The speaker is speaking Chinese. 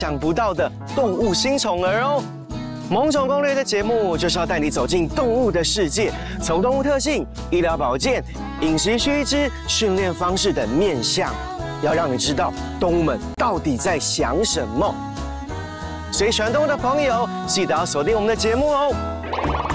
想不到的动物新宠儿哦。萌宠攻略的节目就是要带你走进动物的世界，从动物特性、医疗保健、饮食须知、训练方式等面向，要让你知道动物们到底在想什么。所以喜欢动物的朋友，记得要锁定我们的节目哦。